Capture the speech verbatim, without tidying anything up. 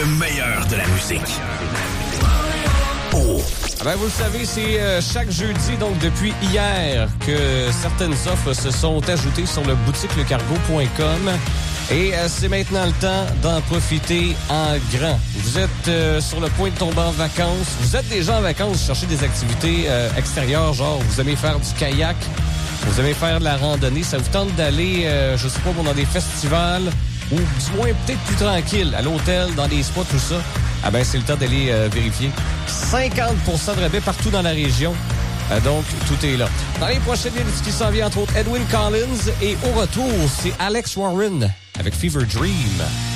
Le meilleur de la musique. Oh. Ah ben, vous le savez, c'est euh, chaque jeudi, donc depuis hier, que certaines offres se sont ajoutées sur le boutique le cargo point com. Et euh, c'est maintenant le temps d'en profiter en grand. Vous êtes euh, sur le point de tomber en vacances. Vous êtes déjà en vacances, vous cherchez des activités euh, extérieures, genre vous aimez faire du kayak, vous aimez faire de la randonnée. Ça vous tente d'aller, euh, je sais pas, dans des festivals ou du moins peut-être plus tranquille, à l'hôtel, dans des spas, tout ça. Ah ben, c'est le temps d'aller euh, vérifier. cinquante pour cent de rabais partout dans la région. Euh, donc, tout est là. Dans les prochaines minutes, ce qui s'en vient, entre autres, Edwyn Collins. Et au retour, c'est Alex Warren avec Fever Dream.